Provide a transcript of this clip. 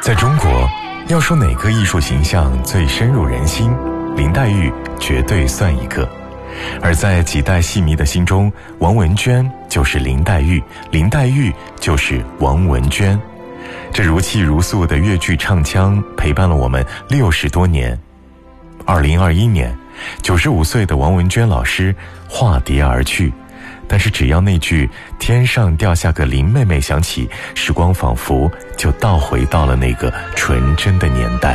在中国，要说哪个艺术形象最深入人心，林黛玉绝对算一个。而在几代戏迷的心中，王文娟就是林黛玉，林黛玉就是王文娟。这如泣如诉的越剧唱腔陪伴了我们60多年。2021年，95岁的王文娟老师化蝶而去，但是只要那句天上掉下个林妹妹响起，时光仿佛就倒回到了那个纯真的年代。